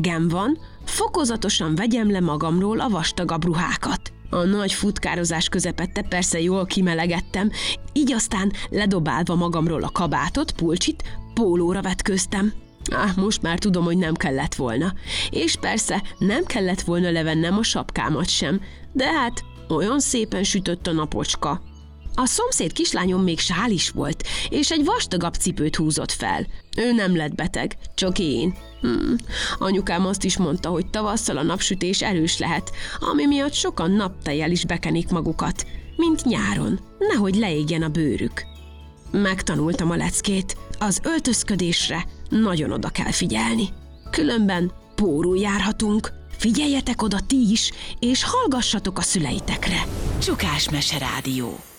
Gem van, fokozatosan vegyem le magamról a vastagabb ruhákat. A nagy futkározás közepette persze jól kimelegettem, így aztán ledobálva magamról a kabátot, pulcsit, pólóra vetköztem. Most már tudom, hogy nem kellett volna. És persze nem kellett volna levennem a sapkámat sem, de hát olyan szépen sütött a napocska. A szomszéd kislányom még sál is volt, és egy vastagabb cipőt húzott fel. Ő nem lett beteg, csak én. Anyukám azt is mondta, hogy tavasszal a napsütés erős lehet, ami miatt sokan naptejjel is bekenik magukat, mint nyáron, nehogy leégjen a bőrük. Megtanultam a leckét, az öltözködésre nagyon oda kell figyelni. Különben pórul járhatunk. Figyeljetek oda ti is, és hallgassatok a szüleitekre. Csukás Mese Rádió.